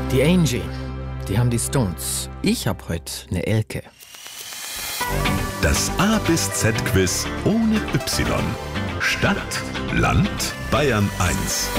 Die Angie, die haben die Stones. Ich habe heute eine Elke. Das A bis Z-Quiz ohne Y. Stadt, Land, Bayern 1.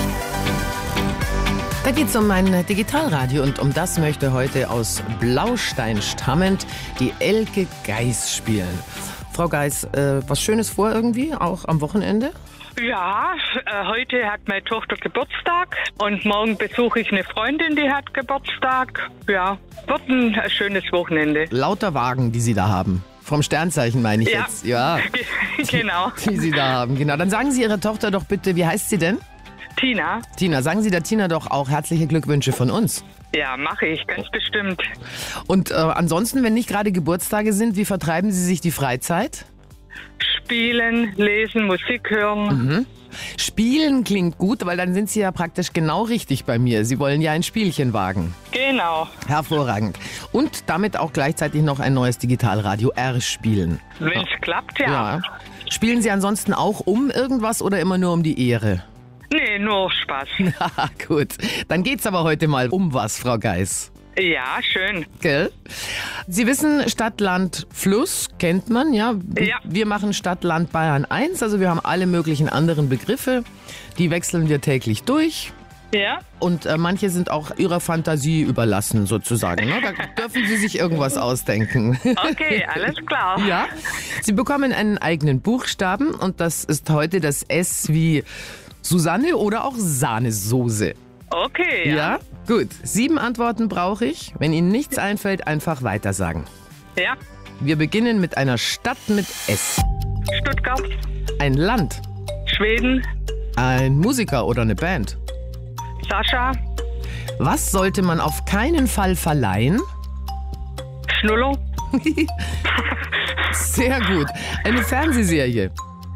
Da geht's um mein Digitalradio und um das möchte heute aus Blaustein stammend die Elke Geis spielen. Frau Geis, was Schönes vor irgendwie, auch am Wochenende? Ja, heute hat meine Tochter Geburtstag und morgen besuche ich eine Freundin, die hat Geburtstag. Ja, wird ein schönes Wochenende. Lauter Wagen, die Sie da haben. Vom Sternzeichen meine ich jetzt. Ja, genau. Die Sie da haben, genau. Dann sagen Sie Ihrer Tochter doch bitte, wie heißt sie denn? Tina. Tina, sagen Sie der Tina doch auch herzliche Glückwünsche von uns. Ja, mache ich, ganz bestimmt. Und ansonsten, wenn nicht gerade Geburtstage sind, wie vertreiben Sie sich die Freizeit? Spielen, lesen, Musik hören. Spielen klingt gut, weil dann sind Sie ja praktisch genau richtig bei mir. Sie wollen ja ein Spielchen wagen. Genau. Hervorragend. Und damit auch gleichzeitig noch ein neues Digitalradio R spielen. Wenn es klappt, ja. Spielen Sie ansonsten auch um irgendwas oder immer nur um die Ehre? Nee, nur Spaß. Na gut, dann geht's aber heute mal um was, Frau Geis. Ja, schön. Gell? Sie wissen, Stadt, Land, Fluss kennt man, ja? Ja. Wir machen Stadt, Land, Bayern 1, also wir haben alle möglichen anderen Begriffe, die wechseln wir täglich durch. Ja? Und manche sind auch ihrer Fantasie überlassen, sozusagen. Ne? Da dürfen Sie sich irgendwas ausdenken. Okay, alles klar. Ja? Sie bekommen einen eigenen Buchstaben und das ist heute das S wie Susanne oder auch Sahnesoße. Okay, ja. Ja? Gut. 7 Antworten brauche ich. Wenn Ihnen nichts einfällt, einfach weitersagen. Ja. Wir beginnen mit einer Stadt mit S. Stuttgart, Ein Land. Schweden, Ein Musiker oder eine Band. Sascha, Was sollte man auf keinen Fall verleihen? Schnuller, Sehr gut. Eine Fernsehserie.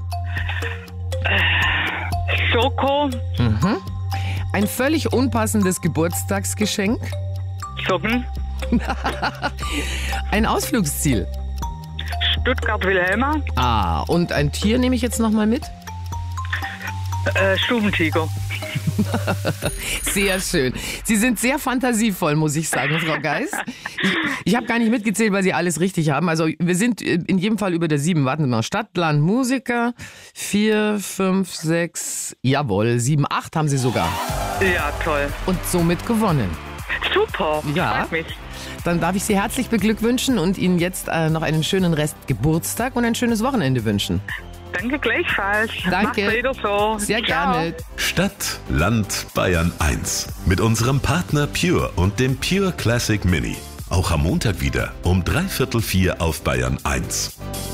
Soko, Ein völlig unpassendes Geburtstagsgeschenk. Socken, Ein Ausflugsziel. Stuttgart-Wilhelma, Und ein Tier nehme ich jetzt nochmal mit. Stubentiger. Sehr schön. Sie sind sehr fantasievoll, muss ich sagen, Frau Geis. Ich habe gar nicht mitgezählt, weil Sie alles richtig haben. Also wir sind in jedem Fall über der 7. Warten Sie mal. Stadt, Land, Musiker. 4, 5, 6, jawohl, 7, 8 haben Sie sogar. Ja, toll. Und somit gewonnen. Super, Ja. freut mich. Dann darf ich Sie herzlich beglückwünschen und Ihnen jetzt noch einen schönen Rest Geburtstag und ein schönes Wochenende wünschen. Danke gleichfalls. Danke. Macht wieder so. Sehr Ciao. gerne. Stadt, Land, Bayern 1. Mit unserem Partner Pure und dem Pure Classic Mini. Auch am Montag wieder um 3/4 auf Bayern 1.